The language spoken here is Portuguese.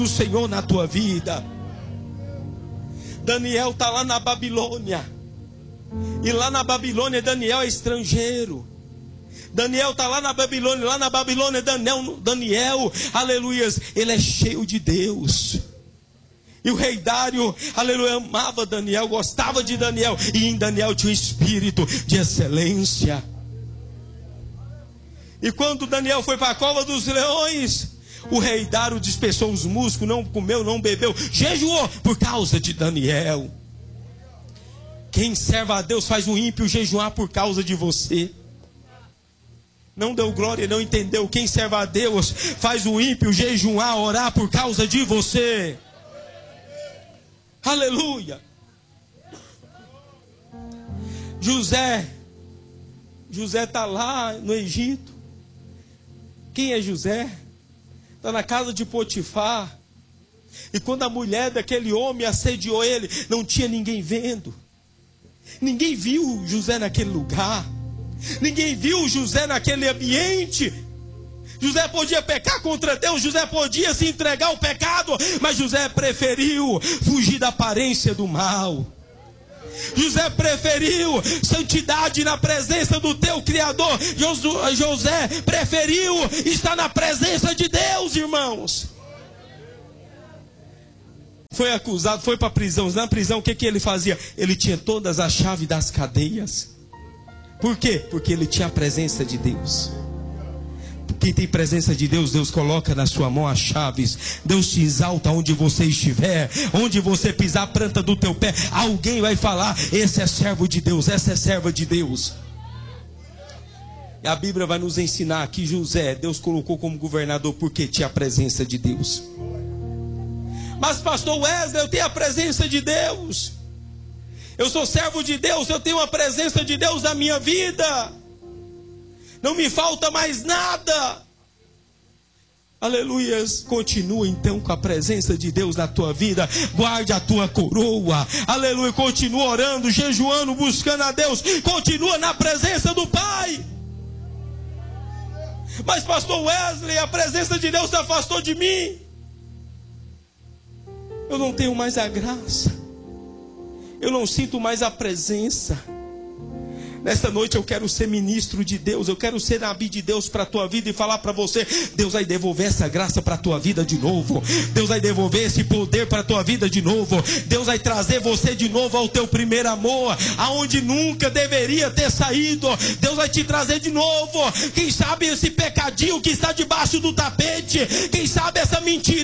do Senhor na tua vida. Daniel está lá na Babilônia. E lá na Babilônia Daniel é estrangeiro. Daniel está lá na Babilônia. Lá na Babilônia Daniel, aleluias, ele é cheio de Deus. E o rei Dário, aleluia, amava Daniel, gostava de Daniel. E em Daniel tinha um espírito de excelência. E quando Daniel foi para a cova dos leões, o rei Dário dispersou os músculos, não comeu, não bebeu, jejuou por causa de Daniel. Quem serve a Deus faz o ímpio jejuar por causa de você. Não deu glória, não entendeu. Quem serve a Deus faz o ímpio jejuar, orar por causa de você. Aleluia. José está lá no Egito. Quem é José? Está na casa de Potifar. E quando a mulher daquele homem assediou ele, não tinha ninguém vendo. Ninguém viu José naquele lugar. Ninguém viu José naquele ambiente. José podia pecar contra Deus, José podia se entregar ao pecado, mas José preferiu fugir da aparência do mal. José preferiu santidade na presença do teu Criador. José preferiu estar na presença de Deus, irmãos. Foi acusado, foi para a prisão. Na prisão o que ele fazia? Ele tinha todas as chaves das cadeias. Por quê? Porque ele tinha a presença de Deus. Quem tem presença de Deus, Deus coloca na sua mão as chaves. Deus te exalta onde você estiver. Onde você pisar a planta do teu pé, alguém vai falar: esse é servo de Deus, essa é serva de Deus. E a Bíblia vai nos ensinar que José, Deus colocou como governador porque tinha a presença de Deus. Mas pastor Wesley, eu tenho a presença de Deus. Eu sou servo de Deus, eu tenho a presença de Deus na minha vida. Não me falta mais nada. Aleluias. Continua então com a presença de Deus na tua vida. Guarde a tua coroa. Aleluia. Continua orando, jejuando, buscando a Deus. Continua na presença do Pai. Mas pastor Wesley, a presença de Deus se afastou de mim. Eu não tenho mais a graça. Eu não sinto mais a presença. Nesta noite eu quero ser ministro de Deus. Eu quero ser nabi de Deus para a tua vida e falar para você: Deus vai devolver essa graça para a tua vida de novo. Deus vai devolver esse poder para a tua vida de novo. Deus vai trazer você de novo ao teu primeiro amor, aonde nunca deveria ter saído. Deus vai te trazer de novo. Quem sabe esse pecadinho que está debaixo do tapete, quem sabe essa mentira